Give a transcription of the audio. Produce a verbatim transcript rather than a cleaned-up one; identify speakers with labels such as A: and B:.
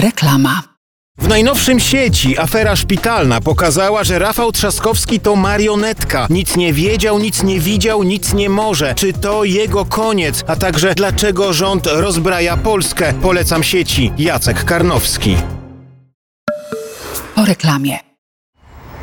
A: Reklama.
B: W najnowszym Sieci afera szpitalna pokazała, że Rafał Trzaskowski to marionetka. Nic nie wiedział, nic nie widział, nic nie może. Czy to jego koniec? A także dlaczego rząd rozbraja Polskę? Polecam Sieci. Jacek Karnowski.
A: Po reklamie.